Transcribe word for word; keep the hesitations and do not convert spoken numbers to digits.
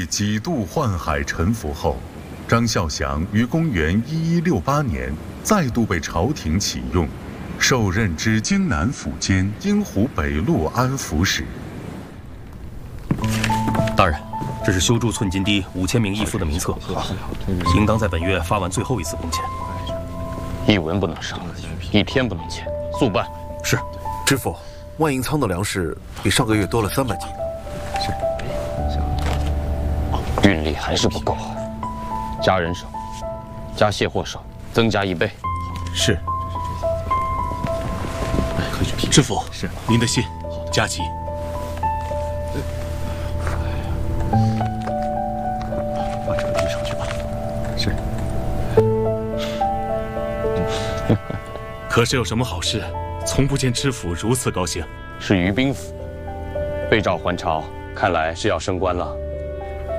帝几度宦海沉浮后，张孝祥于公元一一六八年再度被朝廷启用，受任之荆南府监鹰湖北路安抚使。 大人，这是修筑寸金堤五千名义夫的名册，应当在本月发完最后一次工钱。 一文不能少，一天不能欠，速办。 是。 知府，万应仓的粮食比上个月多了三百斤。 是。运力还是不够，加人手，加卸货手，增加一倍。 是。 知府，是您的信，加急。 把这个递上去吧。 是。可是有什么好事？从不见知府如此高兴。 是于兵府，被召还朝，看来是要升官了。